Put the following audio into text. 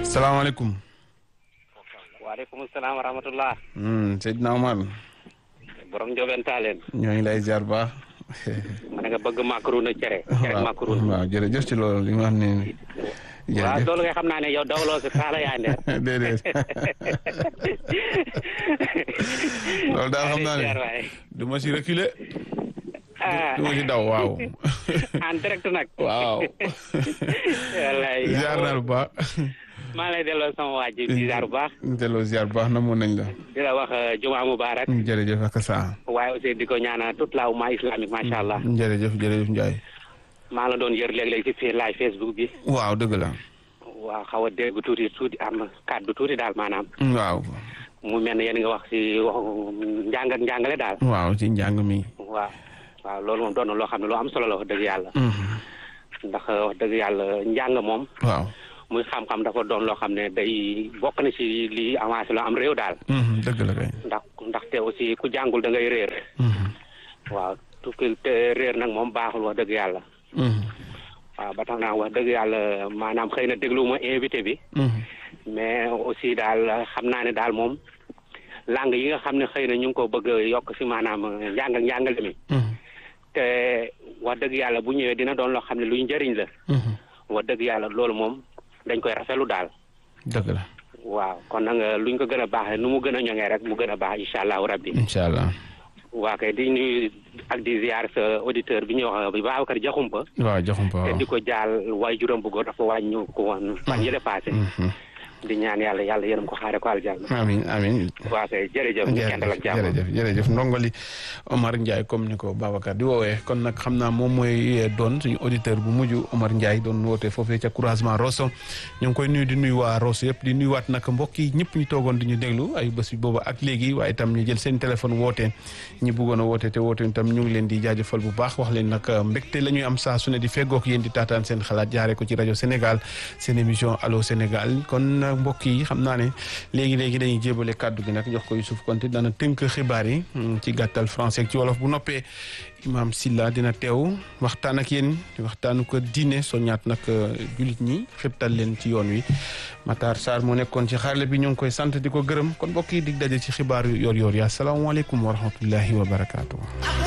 salaamaaleykum. waaleykum salaam wa rahmatullah. Seydina Omar. borom Ndiobène Tallene. ñoo ngi lay ziar baax. ma ne nga bëgg macaron cere. cere macaron waaw jërëjëf ci loolu li nga xam ne. waaw loolu nga xam naa ne yow dawloo si taala yaa ndeer. déedéet. loolu daal xam naa ne du ma si reculer. du ma si daw waaw. en direct nag. waaw. wallaay ziar naa lu baax. maa lay delloo sama waa ji di ziar bu baax. delloo ziar bu baax namoon nañ la. di la wax Juma Mubarak. jërëjëf ak sa. waaye aussi di ko ñaanal toute la umma islamique macha allah. jërëjëf Ndiaye. maa la doon yër léeg-léeg ci fii live Facebook bi. waaw dëgg la. waaw xaw a dégg tuuti am kàddu tuuti daal maanaam. waaw. mu mel ne yéen nga wax ci waxu njàng ak njàngale daal. waaw ci njàng mi. waaw loolu moom doon na loo xam ne lu am solo la wax dëgg yàlla. ndax wax dëgg yàlla njàng moom. waaw. muy xam-xam dafa doon loo xam ne day bokk na ci li avancé loo am réew daal. dëgg la kay. ndaxte aussi ku jàngul da ngay réer. waaw te réer nag moom baaxul wax dëgg yàlla. waaw ba tax naa wax dëgg yàlla maanaam xëy na déglu ma invité bi. mais aussi daal xam naa ne daal moom langue yi nga xam ne xëy na ñu ngi ko bëgg yokk si maanaam njàng ak njàngale mi. te wax dëgg yàlla bu ñëwee dina doon loo xam ne luy njëriñ la. wax dëgg yàlla loolu moom dañ koy rafetlu daal. dëgg la. waaw kon nag luñ ko gën a baaxee nu mu gën a ñoŋee rek mu gën a baax incha allahu rabbi. incha allah. waa kay di nuyu ak di ziar sa auditeur bi ñuy wax Babacar Diakhoumpa. waaw Diakhoumpa waaw. te di ko jaal waay juróom bu góor dafa wàññi ko woon fan yële passé. di ñaan yàlla yërëm ko xaare ko aljanna. amiin. waa kay jërëjëf. ñu kendal ak jàmm jërëjëf ndongoli Omar Ndiaye comme ni ko Babacar di woowee kon nag xam naa moom mooy doon suñu auditeur bu mujj Omar Ndiaye doon woote foofee ca croisement Rosso ñu ngi koy nuyu di nuyu waa Rosso yëpp di nuyuwaat nag mbokk yi ñëpp ñu toogoon di ñu déglu ay bés bi booba ak léegi waaye itam ñu jël seen téléphone woote ñi bëggoon a woote te woote itam ñu ngi leen di jaajëfal bu baax wax leen nag mbégte la ñuy am saa su ne di feggoog yéen di taataan seen xalaat jaaree ko ci rajo Sénégal seen émission Allô Sénégal kon mbokk yi xam naa ne léegi dañuy jébale kàddu gi nag jox ko Youssouf Konté dana tënk xibaar yi ci gàttal français ci wolof bu noppee Imam Silla dina teew waxtaan ak yéen waxtaanu ko diine soññaat nag jullit ñi xirtal leen ci yoon wi Matar Sarr moo nekkoon ci xarale bi ñu ngi koy sant di ko gërëm kon mbokk yi dig daje ci xibaar yu yor ya asalaamaaleykum wa rahmatullahi wa barakaatu.